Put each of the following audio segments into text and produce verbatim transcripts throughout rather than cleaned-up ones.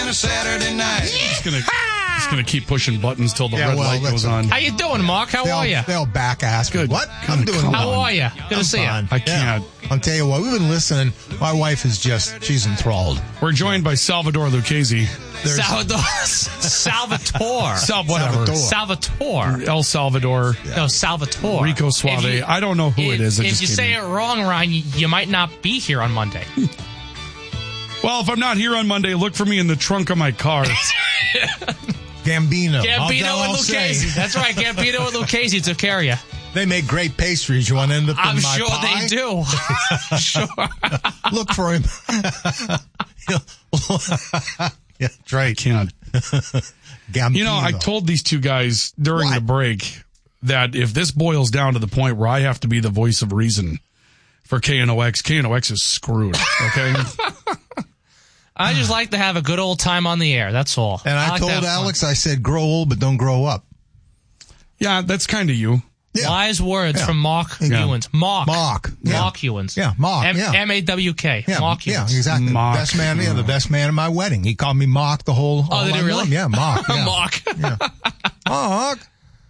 on a Saturday night. He's gonna, he's gonna keep pushing buttons till the Yeah, red well, light goes on. How you doing, Mark? How They'll, are you? They'll back ask me. Good. What? I'm doing Come How fine. are you? Good I'm to see fine. you. I can't. Yeah. I'll tell you what, we've been listening. My wife is just, she's enthralled. We're joined by Salvador Lucchese. There's Salvador. Salvatore. Sal, whatever. Salvatore. El Salvador. No, Salvatore. Rico Suave. If you- I don't know who if, it is. It If just you came say in. it wrong, Ryan, you, you might not be here on Monday. Well, if I'm not here on Monday, look for me in the trunk of my car. Gambino. All Gambino I'll and say. Lucchese. That's right. Gambino and Lucchese took care of you. They make great pastries. You want to end up I'm in my sure pie? they do. Sure. Look for him. Yeah, that's right. Can't. Gambino. You know, I told these two guys during What? the break that if this boils down to the point where I have to be the voice of reason for K N O X, K N O X is screwed. Okay. I just like to have a good old time on the air. That's all. And I, like to told have fun. Alex, I said, grow old, but don't grow up. Yeah, that's kind of you. Yeah. Wise words Yeah. from Mark Yeah. Ewens. Mark. Mark. Yeah. Mark Ewens. Yeah, Mark, M- yeah. M A W K. Yeah, Mark yeah, Ewens. exactly. Mark. Best man, yeah, the best man at my wedding. He called me Mark the whole. Oh, all did he I knew really? him. Yeah, Mark. Yeah. Mark. Yeah. Mark.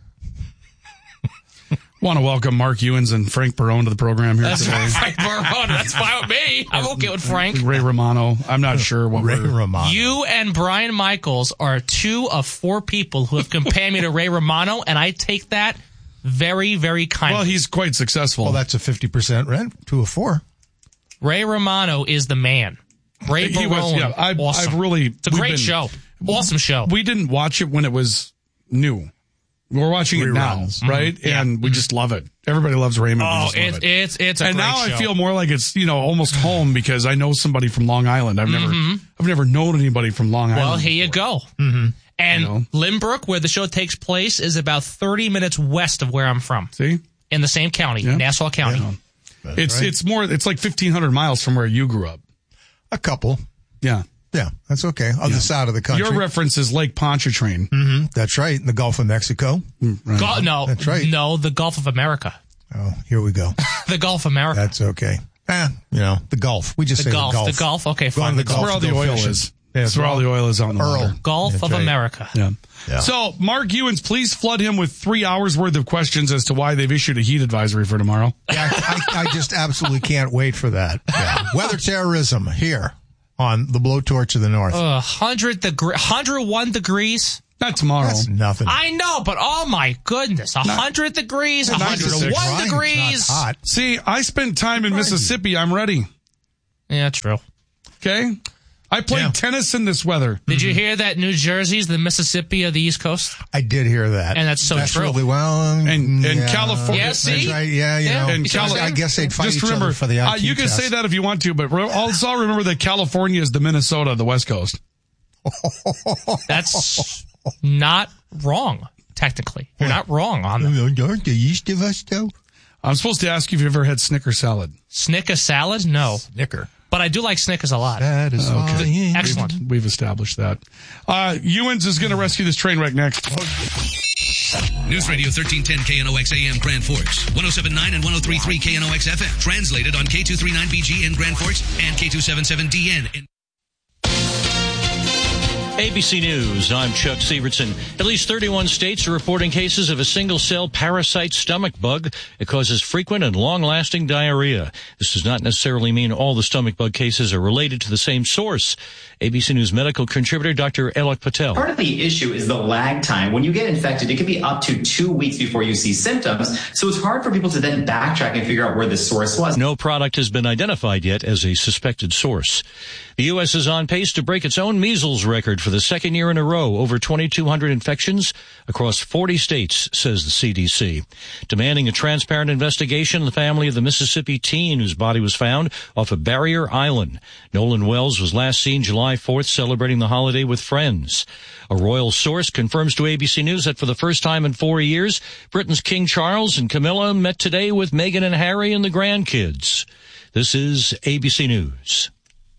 Want to welcome Mark Ewens and Frank Barone to the program here That's today. right, Frank Barone. That's fine with me. I'm okay with Frank. Ray Romano. I'm not sure what Ray we're... Romano. You and Brian Michaels are two of four people who have compared me to Ray Romano, and I take that very, very kindly. Well, he's quite successful. Well, that's a fifty percent rent. Two of four. Ray Romano is the man. Ray He Barone, was, yeah. I've, awesome. I've really... It's a we've great been- show. Awesome show. We didn't watch it when it was new. We're watching it now, Reruns. right? Mm-hmm. Yeah. And we just love it. Everybody loves Raymond. We Oh, just love it's it. it's it's a And great now show. I feel more like it's, you know, almost home because I know somebody from Long Island. I've never, I've never known anybody from Long Well, Island. here you go. Mm-hmm. And You know? Lynbrook, where the show takes place, is about thirty minutes west of where I'm from, See, in the same county, Yeah. Nassau County. Yeah. it's it's more. It's like fifteen hundred miles from where you grew up. A couple. Yeah, Yeah, that's okay. Other side of the country. your reference is Lake Pontchartrain. hmm That's right. In the Gulf of Mexico. Right. Gu- no, That's right. no, the Gulf of America. Oh, here we go. The Gulf of America. That's okay. Eh, you know, the Gulf. We just The say Gulf, the Gulf. the Gulf, okay, Go on fine, to the the That's Gulf. where all to the go oil fishing. is. Yeah, That's where all the oil is out in the Earl. water. Gulf That's of right. America. Yeah. Yeah. So, Mark Ewens, please flood him with three hours worth of questions as to why they've issued a heat advisory for tomorrow. Yeah, I, I, I just absolutely can't wait for that. Yeah. Weather terrorism here on the blowtorch of the north. Uh, one hundred degree, one hundred one degrees. Not tomorrow. That's nothing. I know, but oh my goodness, one hundred degrees, one hundred one Right, it's degrees. not hot. See, I spent time in Mississippi. I'm ready. Yeah, true. Okay? I played Yeah. tennis in this weather. Did you hear that New Jersey's the Mississippi of the East Coast? I did hear that. And that's so that's true. Really well. And- and yeah, California- Yeah, see? That's right. Yeah, you Yeah. know. And Because Cali- I guess they'd fight Just each remember, other for the I Q uh, you can test. say that if you want to, but re- also remember that California is the Minnesota of the West Coast. That's not wrong, technically. You're not wrong on that. Aren't the east of us, though? I'm supposed to ask you if you've ever had Snicker salad. Snicker salad? No. Snicker. But I do like Snickers a lot. That is okay. Excellent. We've established that. Uh, Ewens is going to rescue this train wreck next. News Radio thirteen ten K N O X A M Grand Forks, one oh seven point nine and one oh three point three K N O X F M. Translated on K two thirty-nine B G in Grand Forks and K two seventy-seven D N in A B C News, I'm Chuck Sievertson. At least thirty-one states are reporting cases of a single-cell parasite stomach bug. It causes frequent and long-lasting diarrhea. This does not necessarily mean all the stomach bug cases are related to the same source. A B C News medical contributor Doctor Alok Patel. Part of the issue is the lag time. When you get infected, it can be up to two weeks before you see symptoms. So it's hard for people to then backtrack and figure out where the source was. No product has been identified yet as a suspected source. The U S is on pace to break its own measles record for the second year in a row. Over twenty-two hundred infections across forty states, says the C D C. Demanding a transparent investigation of the family of the Mississippi teen whose body was found off of Barrier Island. Nolan Wells was last seen July fourth celebrating the holiday with friends. A royal source confirms to A B C News that for the first time in four years, Britain's King Charles and Camilla met today with Meghan and Harry and the grandkids. This is A B C News.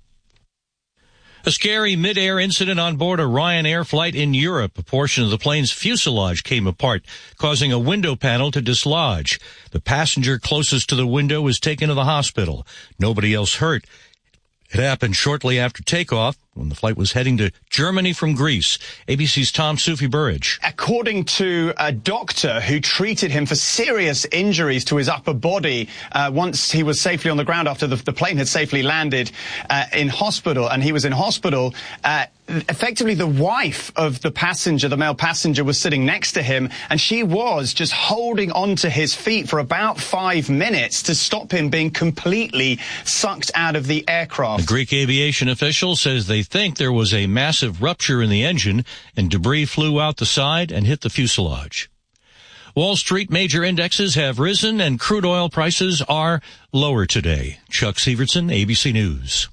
A scary mid-air incident on board a Ryanair flight in Europe. A portion of the plane's fuselage came apart, causing a window panel to dislodge. The passenger closest to the window was taken to the hospital. Nobody else hurt. It happened shortly after takeoff when the flight was heading to Germany from Greece. A B C's Tom Sufi Burridge. According to a doctor who treated him for serious injuries to his upper body uh, once he was safely on the ground after the, the plane had safely landed uh, in hospital, and he was in hospital, uh, effectively the wife of the passenger, the male passenger, was sitting next to him, and she was just holding onto his feet for about five minutes to stop him being completely sucked out of the aircraft. The Greek aviation official says they think there was a massive rupture in the engine and debris flew out the side and hit the fuselage. Wall Street major indexes have risen and crude oil prices are lower today. Chuck Severson, A B C News.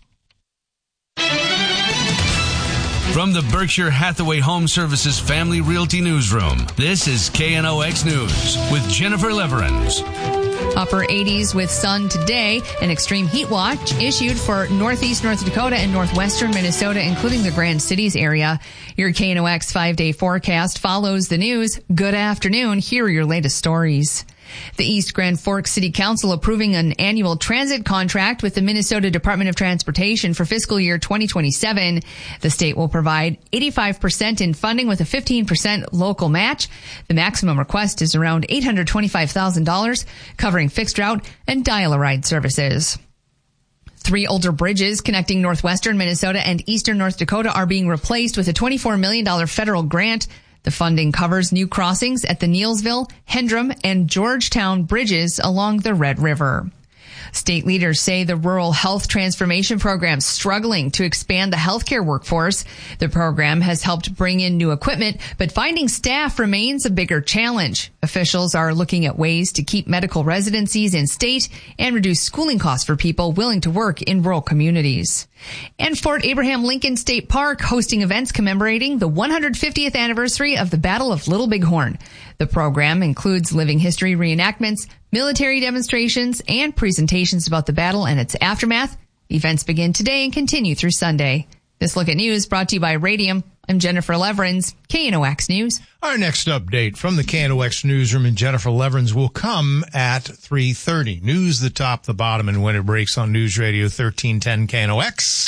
From the Berkshire Hathaway Home Services Family Realty Newsroom, this is K N O X News with Jennifer Leverins. Upper eighties with sun today. An extreme heat watch issued for northeast North Dakota and northwestern Minnesota, including the Grand Cities area. Your K N O X five-day forecast follows the news. Good afternoon. Here are your latest stories. The East Grand Forks City Council approving an annual transit contract with the Minnesota Department of Transportation for fiscal year twenty twenty-seven. The state will provide eighty-five percent in funding with a fifteen percent local match. The maximum request is around eight hundred twenty-five thousand dollars, covering fixed route and dial-a-ride services. Three older bridges connecting northwestern Minnesota and eastern North Dakota are being replaced with a twenty-four million dollars federal grant. The funding covers new crossings at the Neilsville, Hendrum, and Georgetown bridges along the Red River. State leaders say the Rural Health Transformation Program is struggling to expand the healthcare workforce. The program has helped bring in new equipment, but finding staff remains a bigger challenge. Officials are looking at ways to keep medical residencies in state and reduce schooling costs for people willing to work in rural communities. And Fort Abraham Lincoln State Park hosting events commemorating the one hundred fiftieth anniversary of the Battle of Little Bighorn. The program includes living history reenactments, military demonstrations, and presentations about the battle and its aftermath. Events begin today and continue through Sunday. This Look at News brought to you by Radium. I'm Jennifer Leverins, K N O X News. Our next update from the K N O X Newsroom and Jennifer Leverins will come at three thirty. News the top, the bottom, and when it breaks on News Radio thirteen ten K N O X.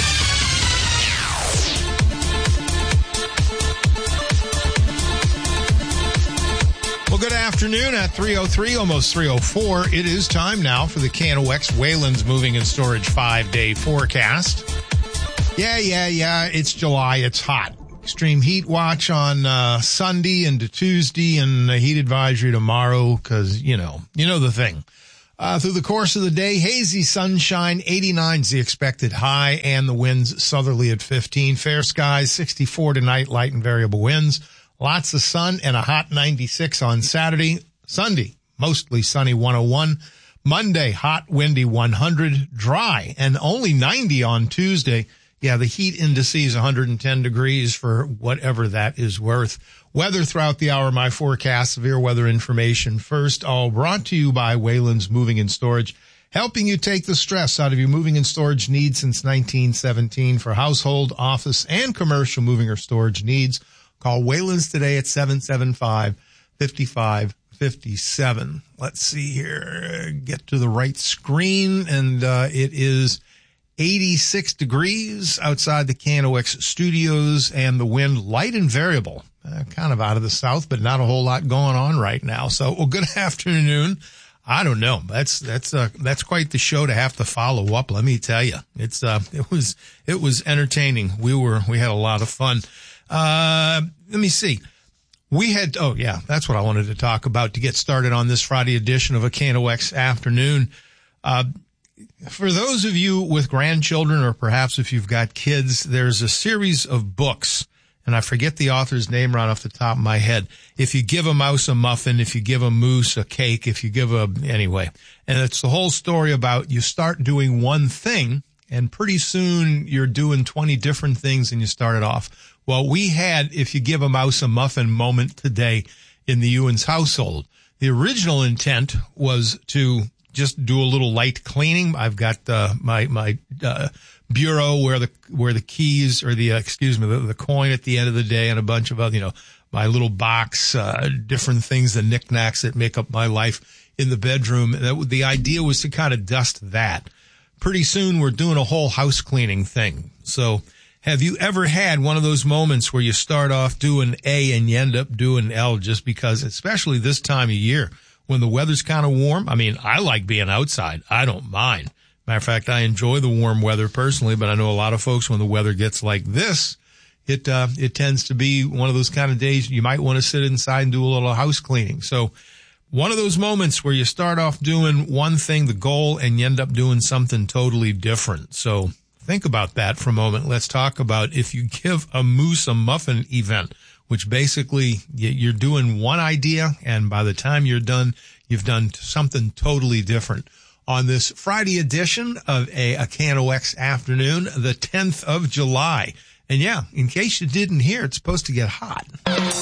Well, good afternoon at three oh three, almost three oh four. It is time now for the K N O X Wayland's Moving and Storage five-day forecast. Yeah, yeah, yeah, it's July. It's hot. Extreme heat watch on uh, Sunday into Tuesday and a heat advisory tomorrow because, you know, you know the thing. Uh, through the course of the day, hazy sunshine, eighty-nine is the expected high, and the winds southerly at fifteen. Fair skies, sixty-four tonight, light and variable winds. Lots of sun and a hot ninety-six on Saturday. Sunday, mostly sunny one oh one. Monday, hot, windy one hundred. Dry and only ninety on Tuesday. Yeah, the heat indices one hundred ten degrees for whatever that is worth. Weather throughout the hour, my forecast, severe weather information first, all brought to you by Wayland's Moving and Storage, helping you take the stress out of your moving and storage needs since nineteen seventeen for household, office, and commercial moving or storage needs. Call Wayland's today at seven seven five, five five five seven. Let's see here. Get to the right screen, and uh, it is eighty-six degrees outside the K N O X studios, and the wind light and variable, uh, kind of out of the south, but not a whole lot going on right now. So, well, good afternoon. I don't know. That's that's uh, that's quite the show to have to follow up. Let me tell you, it's uh, it was it was entertaining. We were we had a lot of fun. Uh, let me see. We had, oh yeah, that's what I wanted to talk about to get started on this Friday edition of a K N O X afternoon. Uh, for those of you with grandchildren, or perhaps if you've got kids, there's a series of books, and I forget the author's name right off the top of my head. If you give a mouse a muffin, if you give a moose a cake, if you give a, anyway. And it's the whole story about you start doing one thing, and pretty soon you're doing twenty different things and you started off. Well, we had, if you give a mouse a muffin moment today in the Ewens household. The original intent was to just do a little light cleaning. I've got uh, my my uh, bureau where the where the keys or the uh, excuse me the, the coin at the end of the day, and a bunch of other, you know, my little box, uh, different things, the knickknacks that make up my life in the bedroom. That, the idea was to kind of dust that. pretty soon we're doing a whole house cleaning thing. So have you ever had one of those moments where you start off doing A and you end up doing L just because, especially this time of year when the weather's kind of warm? I mean, I like being outside. I don't mind. Matter of fact, I enjoy the warm weather personally, but I know a lot of folks when the weather gets like this, it, uh, it tends to be one of those kind of days you might want to sit inside and do a little house cleaning. So one of those moments where you start off doing one thing, the goal, and you end up doing something totally different. So think about that for a moment. Let's talk about if you give a moose a muffin event, which basically you're doing one idea, and by the time you're done, you've done something totally different. On this Friday edition of a, a K N O X afternoon, the tenth of July. And yeah, in case you didn't hear, it's supposed to get hot.